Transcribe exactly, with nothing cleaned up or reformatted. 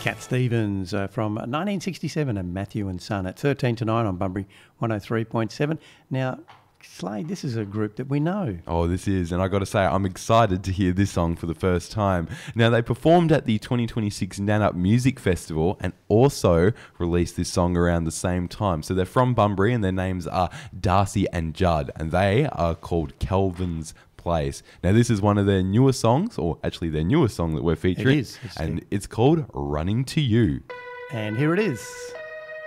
Cat Stevens uh, from nineteen sixty-seven and Matthew and Son at thirteen to nine on Bunbury one oh three point seven. Now, Slade, this is a group that we know. Oh, this is. And I got to say, I'm excited to hear this song for the first time. Now, they performed at the twenty twenty-six Nannup Music Festival and also released this song around the same time. So they're from Bunbury and their names are Darcy and Judd. And they are called Kelvin's Place. Now, this is one of their newer songs, or actually their newest song that we're featuring. It is. It's and it. it's called Running to You. And here it is.